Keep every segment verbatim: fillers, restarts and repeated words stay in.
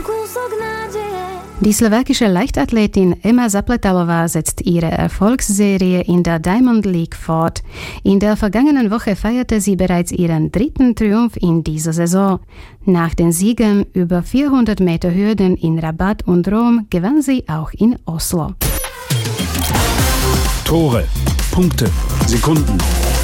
Die slowakische Leichtathletin Emma Zapletalová setzt ihre Erfolgsserie in der Diamond League fort. In der vergangenen Woche feierte sie bereits ihren dritten Triumph in dieser Saison. Nach den Siegen über vierhundert Meter Hürden in Rabat und Rom gewann sie auch in Oslo. Tore, Punkte, Sekunden.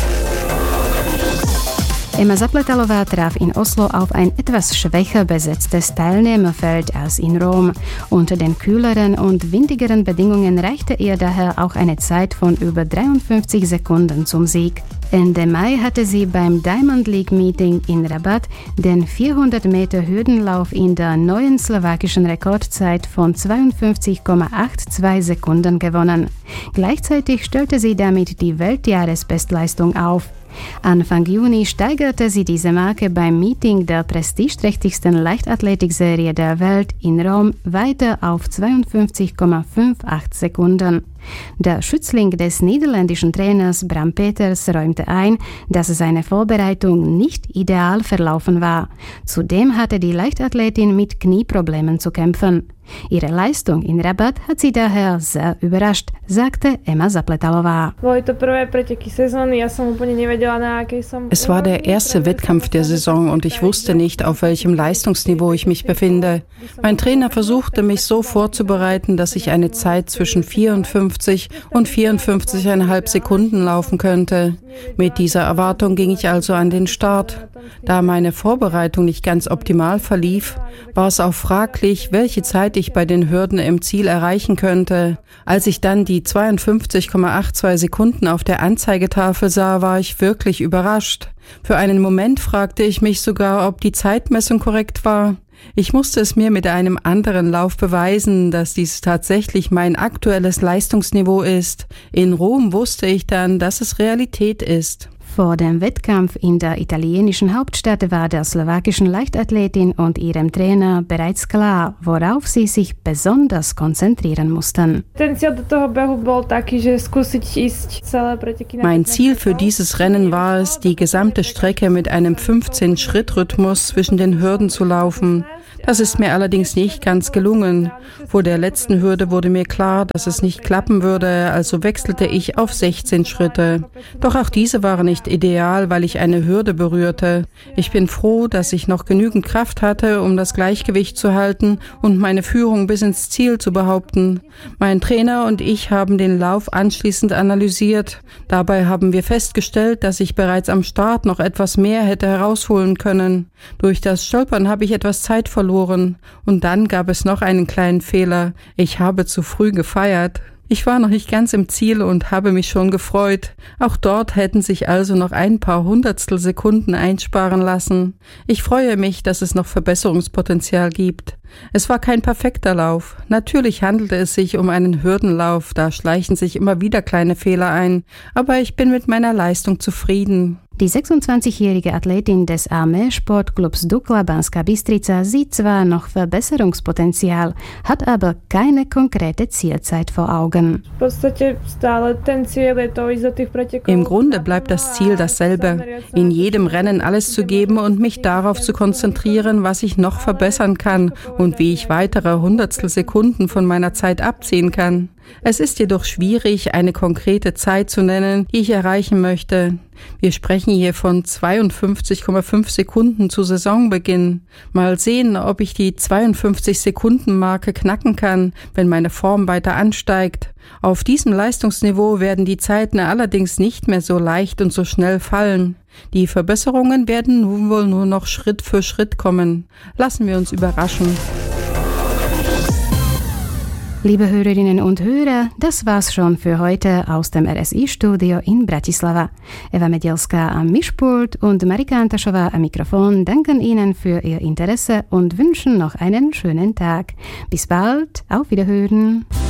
Emma Zapletalová traf in Oslo auf ein etwas schwächer besetztes Teilnehmerfeld als in Rom. Unter den kühleren und windigeren Bedingungen reichte ihr daher auch eine Zeit von über dreiundfünfzig Sekunden zum Sieg. Ende Mai hatte sie beim Diamond League Meeting in Rabat den vierhundert Meter Hürdenlauf in der neuen slowakischen Rekordzeit von zweiundfünfzig Komma zweiundachtzig Sekunden gewonnen. Gleichzeitig stellte sie damit die Weltjahresbestleistung auf. Anfang Juni steigerte sie diese Marke beim Meeting der prestigeträchtigsten Leichtathletikserie der Welt in Rom weiter auf zweiundfünfzig Komma achtzehn Sekunden. Der Schützling des niederländischen Trainers Bram Peters räumte ein, dass seine Vorbereitung nicht ideal verlaufen war. Zudem hatte die Leichtathletin mit Knieproblemen zu kämpfen. Ihre Leistung in Rabat hat sie daher sehr überrascht, sagte Emma Zapletalová. Es war der erste Wettkampf der Saison und ich wusste nicht, auf welchem Leistungsniveau ich mich befinde. Mein Trainer versuchte, mich so vorzubereiten, dass ich eine Zeit zwischen vierundfünfzig und vierundfünfzig Komma fünf Sekunden laufen könnte. Mit dieser Erwartung ging ich also an den Start. Da meine Vorbereitung nicht ganz optimal verlief, war es auch fraglich, welche Zeit ich bei den Hürden im Ziel erreichen könnte. Als ich dann die zweiundfünfzig Komma zweiundachtzig Sekunden auf der Anzeigetafel sah, war ich wirklich überrascht. Für einen Moment fragte ich mich sogar, ob die Zeitmessung korrekt war. Ich musste es mir mit einem anderen Lauf beweisen, dass dies tatsächlich mein aktuelles Leistungsniveau ist. In Rom wusste ich dann, dass es Realität ist. Vor dem Wettkampf in der italienischen Hauptstadt war der slowakischen Leichtathletin und ihrem Trainer bereits klar, worauf sie sich besonders konzentrieren mussten. Mein Ziel für dieses Rennen war es, die gesamte Strecke mit einem fünfzehn-Schritt-Rhythmus zwischen den Hürden zu laufen. Das ist mir allerdings nicht ganz gelungen. Vor der letzten Hürde wurde mir klar, dass es nicht klappen würde, also wechselte ich auf sechzehn Schritte. Doch auch diese waren nicht ideal, weil ich eine Hürde berührte. Ich bin froh, dass ich noch genügend Kraft hatte, um das Gleichgewicht zu halten und meine Führung bis ins Ziel zu behaupten. Mein Trainer und ich haben den Lauf anschließend analysiert. Dabei haben wir festgestellt, dass ich bereits am Start noch etwas mehr hätte herausholen können. Durch das Stolpern habe ich etwas Zeit verloren. Und dann gab es noch einen kleinen Fehler. Ich habe zu früh gefeiert. Ich war noch nicht ganz im Ziel und habe mich schon gefreut. Auch dort hätten sich also noch ein paar Hundertstel Sekunden einsparen lassen. Ich freue mich, dass es noch Verbesserungspotenzial gibt. Es war kein perfekter Lauf. Natürlich handelte es sich um einen Hürdenlauf, da schleichen sich immer wieder kleine Fehler ein. Aber ich bin mit meiner Leistung zufrieden. Die sechsundzwanzigjährige Athletin des Armeesportclubs Dukla Banská Bystrica sieht zwar noch Verbesserungspotenzial, hat aber keine konkrete Zielzeit vor Augen. Im Grunde bleibt das Ziel dasselbe, in jedem Rennen alles zu geben und mich darauf zu konzentrieren, was ich noch verbessern kann und wie ich weitere Hundertstel Sekunden von meiner Zeit abziehen kann. Es ist jedoch schwierig, eine konkrete Zeit zu nennen, die ich erreichen möchte. Wir sprechen hier von zweiundfünfzig Komma fünf Sekunden zu Saisonbeginn. Mal sehen, ob ich die zweiundfünfzig Sekunden Marke knacken kann, wenn meine Form weiter ansteigt. Auf diesem Leistungsniveau werden die Zeiten allerdings nicht mehr so leicht und so schnell fallen. Die Verbesserungen werden nun wohl nur noch Schritt für Schritt kommen. Lassen wir uns überraschen. Liebe Hörerinnen und Hörer, das war's schon für heute aus dem R S I-Studio in Bratislava. Eva Medielska am Mischpult und Marika Antašová am Mikrofon danken Ihnen für Ihr Interesse und wünschen noch einen schönen Tag. Bis bald, auf Wiederhören.